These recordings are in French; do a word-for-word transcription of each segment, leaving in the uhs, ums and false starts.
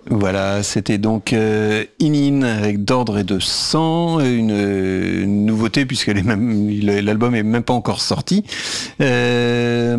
Voilà, c'était donc euh, In-In avec d'ordre et de sang, une, une nouveauté puisque l'album est même pas encore sorti. Euh,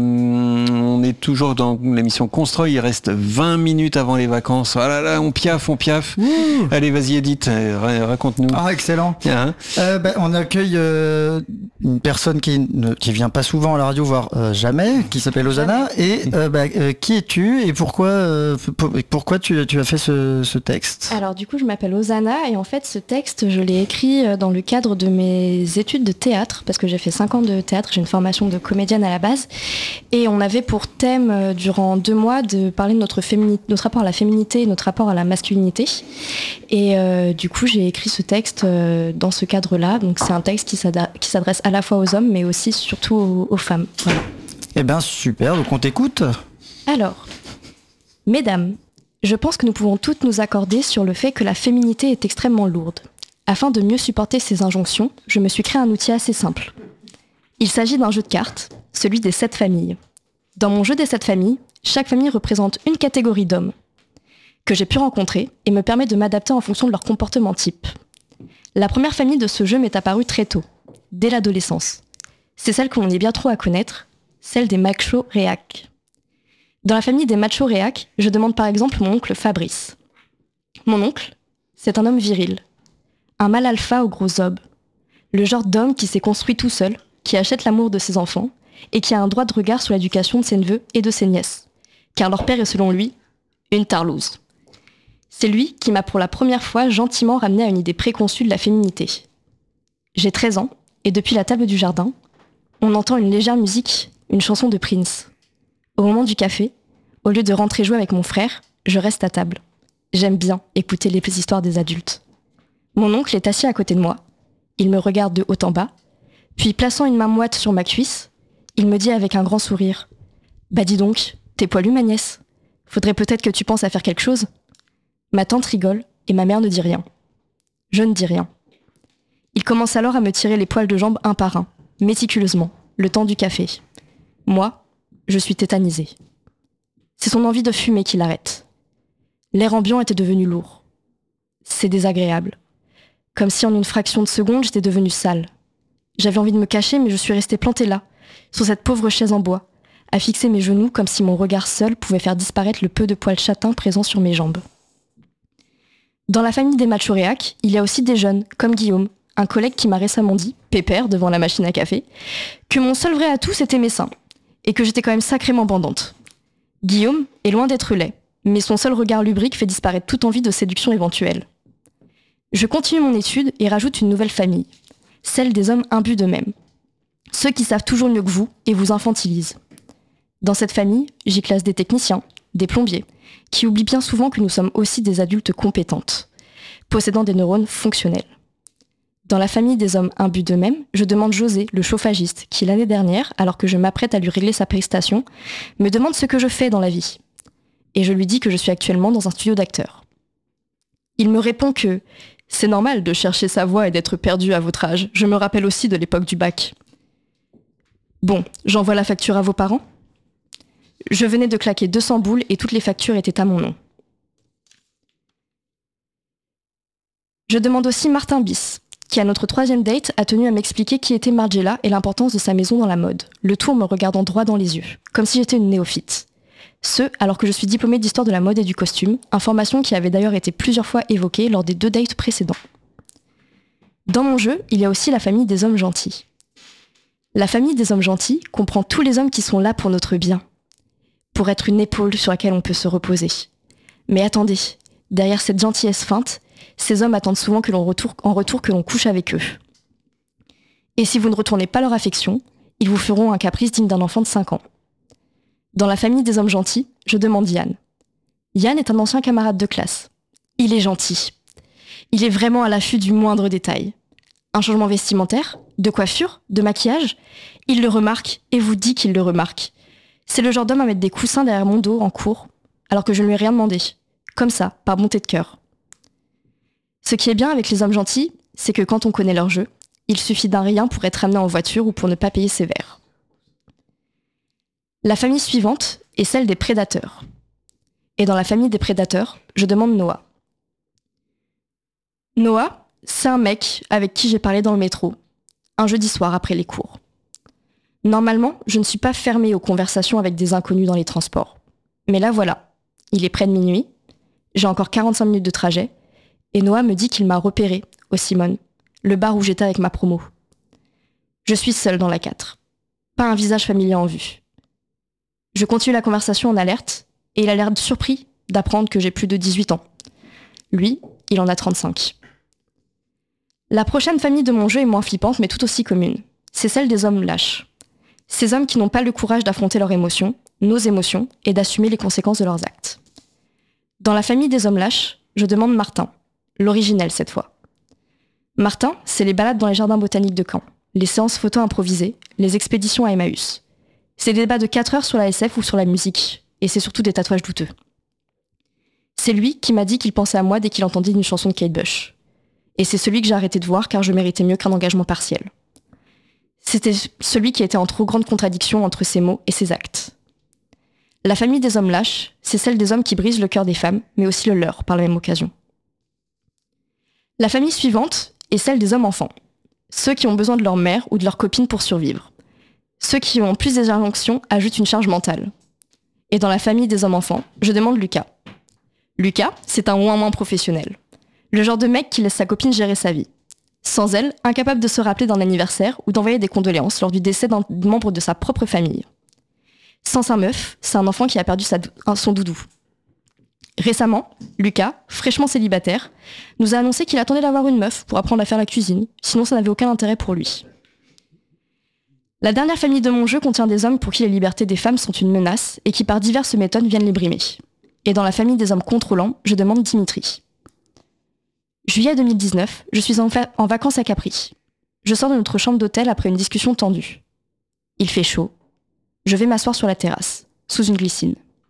on est toujours dans l'émission Construit, il reste vingt minutes avant les vacances. Ah là là, on piaffe, on piaffe. Ouh. Allez, vas-y Edith, raconte-nous. Ah, excellent. Hein euh, bah, on accueille euh, une personne qui ne qui vient pas souvent à la radio, voire euh, jamais, qui s'appelle Ozana. Et euh, bah, euh, qui es-tu et pourquoi euh, pour, pourquoi tu, tu as fait Ce, ce texte? Alors du coup je m'appelle Ozana et en fait ce texte je l'ai écrit dans le cadre de mes études de théâtre parce que j'ai fait cinq ans de théâtre, j'ai une formation de comédienne à la base et on avait pour thème durant deux mois de parler de notre, fémini- notre rapport à la féminité et notre rapport à la masculinité et euh, du coup j'ai écrit ce texte euh, dans ce cadre-là, donc c'est un texte qui, s'adresse, qui s'adresse à la fois aux hommes mais aussi surtout aux, aux femmes. Voilà. Eh bien super, donc on t'écoute. Alors, mesdames, je pense que nous pouvons toutes nous accorder sur le fait que la féminité est extrêmement lourde. Afin de mieux supporter ces injonctions, je me suis créé un outil assez simple. Il s'agit d'un jeu de cartes, celui des sept familles. Dans mon jeu des sept familles, chaque famille représente une catégorie d'hommes que j'ai pu rencontrer et me permet de m'adapter en fonction de leur comportement type. La première famille de ce jeu m'est apparue très tôt, dès l'adolescence. C'est celle qu'on est bien trop à connaître, celle des machos réacs. Dans la famille des machos réacs, je demande par exemple mon oncle Fabrice. Mon oncle, c'est un homme viril. Un mâle alpha au gros zob. Le genre d'homme qui s'est construit tout seul, qui achète l'amour de ses enfants, et qui a un droit de regard sur l'éducation de ses neveux et de ses nièces. Car leur père est selon lui, une tarlouse. C'est lui qui m'a pour la première fois gentiment ramené à une idée préconçue de la féminité. J'ai treize ans, et depuis la table du jardin, on entend une légère musique, une chanson de Prince. Au moment du café, au lieu de rentrer jouer avec mon frère, je reste à table. J'aime bien écouter les histoires des adultes. Mon oncle est assis à côté de moi. Il me regarde de haut en bas, puis plaçant une main moite sur ma cuisse, il me dit avec un grand sourire « Bah dis donc, t'es poilue ma nièce. Faudrait peut-être que tu penses à faire quelque chose ?» Ma tante rigole et ma mère ne dit rien. Je ne dis rien. Il commence alors à me tirer les poils de jambes un par un, méticuleusement, le temps du café. Moi, je suis tétanisée. C'est son envie de fumer qui l'arrête. L'air ambiant était devenu lourd. C'est désagréable. Comme si en une fraction de seconde, j'étais devenue sale. J'avais envie de me cacher, mais je suis restée plantée là, sur cette pauvre chaise en bois, à fixer mes genoux comme si mon regard seul pouvait faire disparaître le peu de poils châtains présents sur mes jambes. Dans la famille des machos réacs, il y a aussi des jeunes, comme Guillaume, un collègue qui m'a récemment dit, pépère devant la machine à café, que mon seul vrai atout c'était mes seins, et que j'étais quand même sacrément bandante. Guillaume est loin d'être laid, mais son seul regard lubrique fait disparaître toute envie de séduction éventuelle. Je continue mon étude et rajoute une nouvelle famille, celle des hommes imbus d'eux-mêmes. Ceux qui savent toujours mieux que vous et vous infantilisent. Dans cette famille, j'y classe des techniciens, des plombiers, qui oublient bien souvent que nous sommes aussi des adultes compétentes, possédant des neurones fonctionnels. Dans la famille des hommes imbus d'eux-mêmes, je demande José, le chauffagiste, qui l'année dernière, alors que je m'apprête à lui régler sa prestation, me demande ce que je fais dans la vie. Et je lui dis que je suis actuellement dans un studio d'acteurs. Il me répond que c'est normal de chercher sa voie et d'être perdu à votre âge. Je me rappelle aussi de l'époque du bac. Bon, j'envoie la facture à vos parents ? Je venais de claquer deux cents boules et toutes les factures étaient à mon nom. Je demande aussi Martin Bis, qui à notre troisième date a tenu à m'expliquer qui était Margiela et l'importance de sa maison dans la mode, le tout en me regardant droit dans les yeux, comme si j'étais une néophyte. Ce, alors que je suis diplômée d'histoire de la mode et du costume, information qui avait d'ailleurs été plusieurs fois évoquée lors des deux dates précédents. Dans mon jeu, il y a aussi la famille des hommes gentils. La famille des hommes gentils comprend tous les hommes qui sont là pour notre bien, pour être une épaule sur laquelle on peut se reposer. Mais attendez, derrière cette gentillesse feinte, ces hommes attendent souvent que l'on retourne, en retour que l'on couche avec eux. Et si vous ne retournez pas leur affection, ils vous feront un caprice digne d'un enfant de cinq ans. Dans la famille des hommes gentils, je demande Yann. Yann est un ancien camarade de classe. Il est gentil. Il est vraiment à l'affût du moindre détail. Un changement vestimentaire, de coiffure, de maquillage, il le remarque et vous dit qu'il le remarque. C'est le genre d'homme à mettre des coussins derrière mon dos en cours, alors que je ne lui ai rien demandé. Comme ça, par bonté de cœur. Ce qui est bien avec les hommes gentils, c'est que quand on connaît leur jeu, il suffit d'un rien pour être amené en voiture ou pour ne pas payer ses verres. La famille suivante est celle des prédateurs. Et dans la famille des prédateurs, je demande Noah. Noah, c'est un mec avec qui j'ai parlé dans le métro, un jeudi soir après les cours. Normalement, je ne suis pas fermée aux conversations avec des inconnus dans les transports. Mais là, voilà, il est près de minuit, j'ai encore quarante-cinq minutes de trajet, et Noah me dit qu'il m'a repéré au Simone, le bar où j'étais avec ma promo. Je suis seule dans la quatre. Pas un visage familier en vue. Je continue la conversation en alerte, et il a l'air surpris d'apprendre que j'ai plus de dix-huit ans. Lui, il en a trente-cinq. La prochaine famille de mon jeu est moins flippante, mais tout aussi commune. C'est celle des hommes lâches. Ces hommes qui n'ont pas le courage d'affronter leurs émotions, nos émotions, et d'assumer les conséquences de leurs actes. Dans la famille des hommes lâches, je demande Martin, l'originel cette fois. Martin, c'est les balades dans les jardins botaniques de Caen, les séances photo improvisées, les expéditions à Emmaüs. C'est des débats de quatre heures sur la S F ou sur la musique, et c'est surtout des tatouages douteux. C'est lui qui m'a dit qu'il pensait à moi dès qu'il entendait une chanson de Kate Bush. Et c'est celui que j'ai arrêté de voir car je méritais mieux qu'un engagement partiel. C'était celui qui était en trop grande contradiction entre ses mots et ses actes. La famille des hommes lâches, c'est celle des hommes qui brisent le cœur des femmes, mais aussi le leur par la même occasion. La famille suivante est celle des hommes enfants. Ceux qui ont besoin de leur mère ou de leur copine pour survivre. Ceux qui ont plus des injonctions ajoutent une charge mentale. Et dans la famille des hommes enfants, je demande Lucas. Lucas, c'est un ouin-ouin professionnel. Le genre de mec qui laisse sa copine gérer sa vie. Sans elle, incapable de se rappeler d'un anniversaire ou d'envoyer des condoléances lors du décès d'un membre de sa propre famille. Sans sa meuf, c'est un enfant qui a perdu sa dou- son doudou. Récemment, Lucas, fraîchement célibataire, nous a annoncé qu'il attendait d'avoir une meuf pour apprendre à faire la cuisine, sinon ça n'avait aucun intérêt pour lui. La dernière famille de mon jeu contient des hommes pour qui les libertés des femmes sont une menace et qui par diverses méthodes viennent les brimer. Et dans la famille des hommes contrôlants, je demande Dimitri. Juillet deux mille dix-neuf, je suis en, fa- en vacances à Capri. Je sors de notre chambre d'hôtel après une discussion tendue. Il fait chaud. Je vais m'asseoir sur la terrasse, sous une glycine.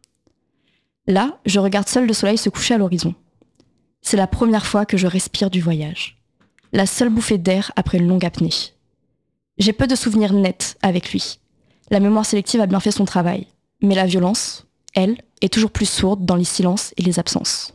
Là, je regarde seul le soleil se coucher à l'horizon. C'est la première fois que je respire du voyage. La seule bouffée d'air après une longue apnée. J'ai peu de souvenirs nets avec lui. La mémoire sélective a bien fait son travail. Mais la violence, elle, est toujours plus sourde dans les silences et les absences.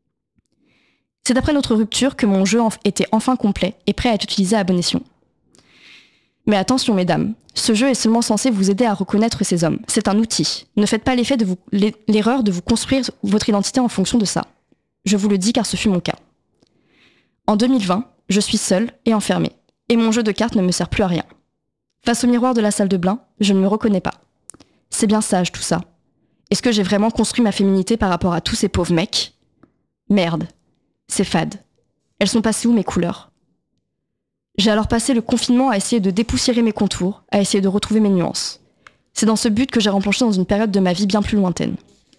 C'est après notre rupture que mon jeu était enfin complet et prêt à être utilisé à bon escient. Mais attention mesdames, ce jeu est seulement censé vous aider à reconnaître ces hommes. C'est un outil. Ne faites pas l'effet de vous, l'erreur de vous construire votre identité en fonction de ça. Je vous le dis car ce fut mon cas. En deux mille vingt, je suis seule et enfermée. Et mon jeu de cartes ne me sert plus à rien. Face au miroir de la salle de bain, je ne me reconnais pas. C'est bien sage tout ça. Est-ce que j'ai vraiment construit ma féminité par rapport à tous ces pauvres mecs ? Merde. C'est fade. Elles sont passées où mes couleurs ? J'ai alors passé le confinement à essayer de dépoussiérer mes contours, à essayer de retrouver mes nuances. C'est dans ce but que j'ai replanché dans une période de ma vie bien plus lointaine.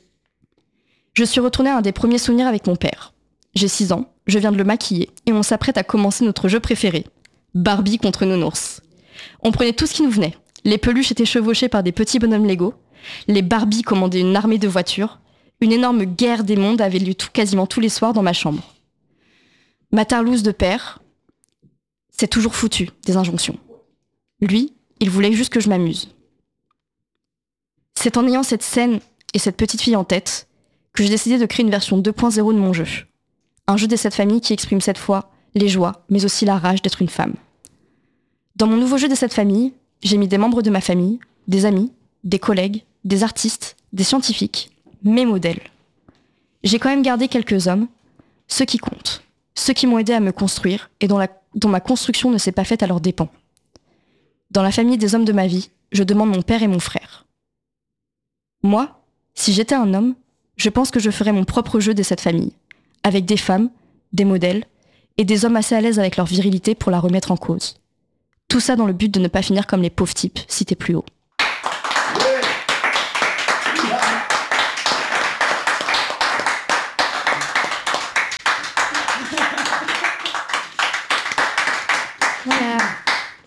Je suis retournée à un des premiers souvenirs avec mon père. J'ai six ans, je viens de le maquiller, et on s'apprête à commencer notre jeu préféré, Barbie contre Nounours. On prenait tout ce qui nous venait. Les peluches étaient chevauchées par des petits bonhommes Lego, les Barbies commandaient une armée de voitures, une énorme guerre des mondes avait lieu tout, quasiment tous les soirs dans ma chambre. Ma tarlouse de père, c'est toujours foutu, des injonctions. Lui, il voulait juste que je m'amuse. C'est en ayant cette scène et cette petite fille en tête que j'ai décidé de créer une version deux point zéro de mon jeu. Un jeu de cette famille qui exprime cette fois les joies, mais aussi la rage d'être une femme. Dans mon nouveau jeu de cette famille, j'ai mis des membres de ma famille, des amis, des collègues, des artistes, des scientifiques, mes modèles. J'ai quand même gardé quelques hommes, ceux qui comptent, ceux qui m'ont aidé à me construire et dont, la, dont ma construction ne s'est pas faite à leurs dépens. Dans la famille des hommes de ma vie, je demande mon père et mon frère. Moi, si j'étais un homme, je pense que je ferais mon propre jeu de cette famille, avec des femmes, des modèles, et des hommes assez à l'aise avec leur virilité pour la remettre en cause. Tout ça dans le but de ne pas finir comme les pauvres types cités plus haut.